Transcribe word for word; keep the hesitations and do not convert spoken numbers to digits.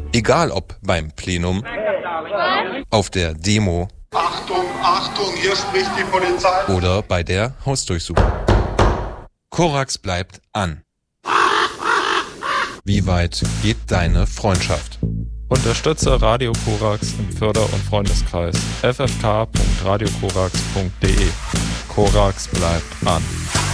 Egal ob beim Plenum, auf der Demo Achtung, Achtung, hier spricht die Polizei oder bei der Hausdurchsuchung. Korax bleibt an. Wie weit geht deine Freundschaft? Unterstütze Radio Korax im Förder- und Freundeskreis f f k punkt radio korax punkt d e. Korax bleibt an.